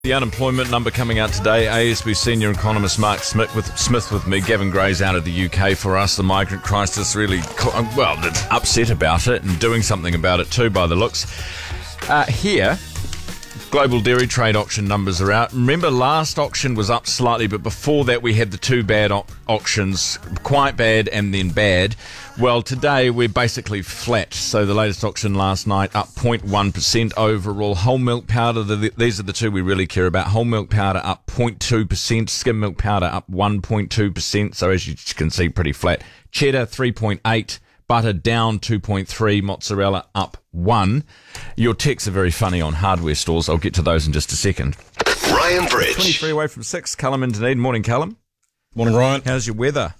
The unemployment number coming out today. ASB senior economist Mark Smith with me. Gavin Gray's out of the UK for us. The migrant crisis really, they're upset about it and doing something about it too by the looks. Here, global dairy trade auction numbers are out. Remember, last auction was up slightly, but before that we had the two bad auctions, quite bad and then bad. Well, today we're basically flat. So the latest auction last night up 0.1% overall. Whole milk powder, these are the two we really care about. Whole milk powder up 0.2%, skim milk powder up 1.2%. So as you can see, pretty flat. Cheddar 3.8%. Butter down 2.3%, mozzarella up 1%. Your texts are very funny on hardware stores. I'll get to those in just a second. Ryan Bridge. 23 away from 6. Callum in Dunedin. Morning, Callum. Morning, Ryan. How's your weather?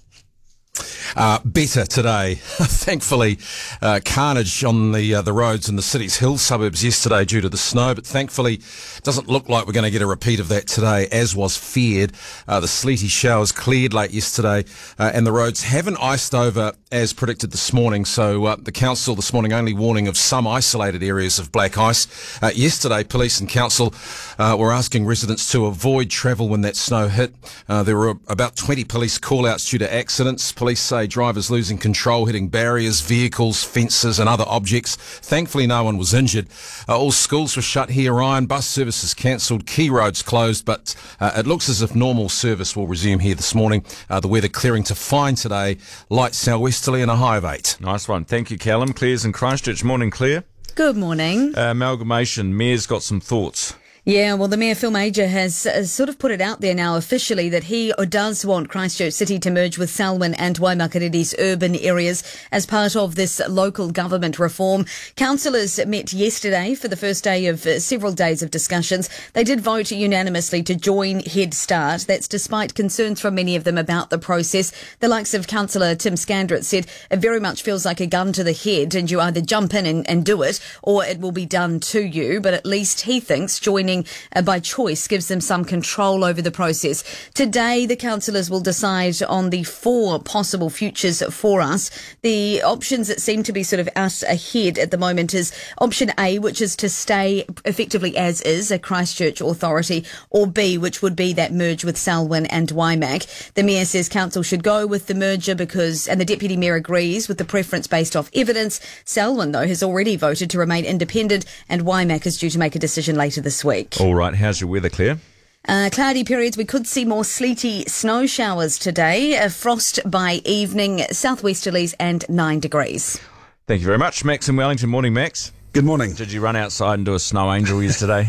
Better today. Thankfully, carnage on the roads in the city's hill suburbs yesterday due to the snow, but thankfully it doesn't look like we're going to get a repeat of that today, as was feared. The sleety showers cleared late yesterday, and the roads haven't iced over as predicted this morning, so the council this morning only warning of some isolated areas of black ice. Yesterday, police and council were asking residents to avoid travel when that snow hit. There were about 20 police call-outs due to accidents. Police say drivers losing control, hitting barriers, vehicles, fences and other objects. Thankfully, no one was injured. All schools were shut here, Ryan. Bus services cancelled. Key roads closed, but it looks as if normal service will resume here this morning. The weather clearing to fine today. Light southwesterly and a high of 8. Nice one. Thank you, Callum. Claire's in Christchurch. Morning, Claire. Good morning. Amalgamation. Mayor's got some thoughts. Yeah, well, the Mayor, Phil Major, has sort of put it out there now officially that he does want Christchurch City to merge with Selwyn and Waimakariri's urban areas as part of this local government reform. Councillors met yesterday for the first day of several days of discussions. They did vote unanimously to join Head Start. That's despite concerns from many of them about the process. The likes of Councillor Tim Scandrett said it very much feels like a gun to the head and you either jump in and do it or it will be done to you. But at least he thinks joining by choice gives them some control over the process. Today, the councillors will decide on the 4 possible futures for us. The options that seem to be sort of out ahead at the moment is option A, which is to stay effectively as is, a Christchurch authority, or B, which would be that merge with Selwyn and Waimak. The Mayor says council should go with the merger and the Deputy Mayor agrees with the preference based off evidence. Selwyn, though, has already voted to remain independent and Waimak is due to make a decision later this week. All right. How's your weather, Claire? Cloudy periods. We could see more sleety snow showers today. Frost by evening, southwesterlies and 9 degrees. Thank you very much. Max in Wellington. Morning, Max. Good morning. Did you run outside and do a snow angel yesterday?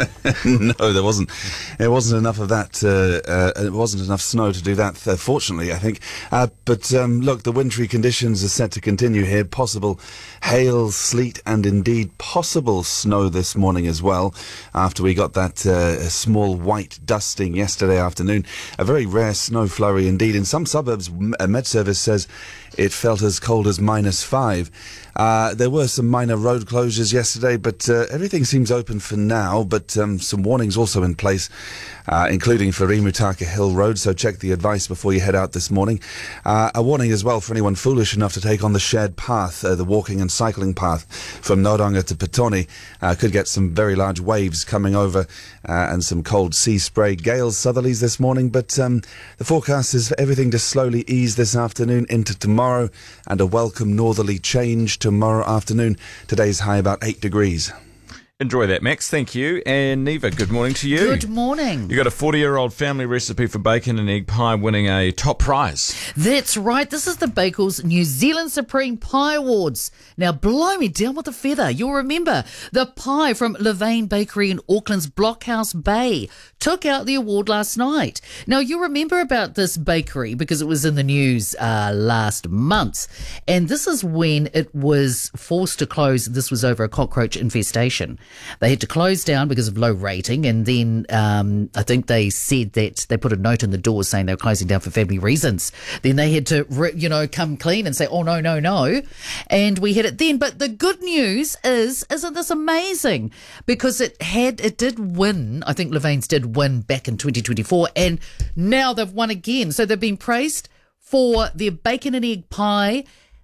No, there wasn't. It wasn't enough of that. It wasn't enough snow to do that, fortunately, I think. But look, the wintry conditions are set to continue here. Possible hail, sleet, and indeed possible snow this morning as well, after we got that small white dusting yesterday afternoon. A very rare snow flurry indeed. In some suburbs, Met Service says it felt as cold as -5. There were some minor road closures yesterday, but everything seems open for now. But some warnings also in place, including for Rimutaka Hill Road, so check the advice before you head out this morning. A warning as well for anyone foolish enough to take on the shared path, the walking and cycling path from Nauranga to Petone. Could get some very large waves coming over and some cold sea spray. Gales, southerlies this morning, but the forecast is for everything to slowly ease this afternoon into tomorrow and a welcome northerly change tomorrow afternoon. Today's high about 8 degrees. Enjoy that, Max. Thank you. And Neva, good morning to you. Good morning. You got a 40-year-old family recipe for bacon and egg pie winning a top prize. That's right. This is the Bakels New Zealand Supreme Pie Awards. Now, blow me down with a feather. You'll remember the pie from Levain Bakery in Auckland's Blockhouse Bay took out the award last night. Now, you remember about this bakery because it was in the news last month. And this is when it was forced to close. This was over a cockroach infestation. They had to close down because of low rating, and then I think they said that they put a note in the door saying they were closing down for family reasons. Then they had to, come clean and say, oh, no. And we had it then. But the good news is, isn't this amazing? Because it did win. I think Levain's did win back in 2024, and now they've won again. So they've been praised for their bacon and egg pie,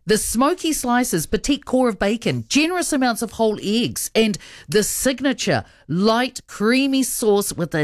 The smoky slices, petite core of bacon, generous amounts of whole eggs, and the signature light creamy sauce with a